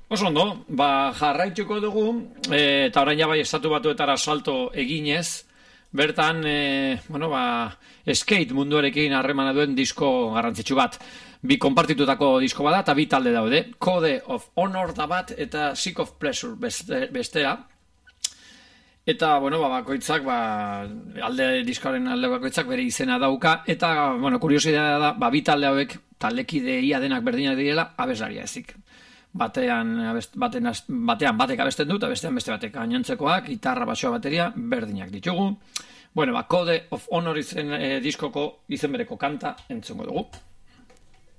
Oso ondo, jarraituko dugu, eta orain bai estatu batuetara salto eginez, bertan, skate munduarekin harremana duen disko garrantzitsu bat. Bi konpartitutako disko bada eta bi talde daude. Code of Honor da bat eta Sick of Pleasure bestera. Eta, bakoitzak, diskoaren alde bakoitzak bere izena dauka. Eta, kuriosidadea da, bi talde hauek, taldekide ia denak berdinak direla, abeslaria ezik. Batean batek abesten du, eta bestean beste batek gainontzekoak, gitarra, basoa, bateria, berdinak ditugu. Code of Honor diskoko izen bereko kanta entzungo dugu.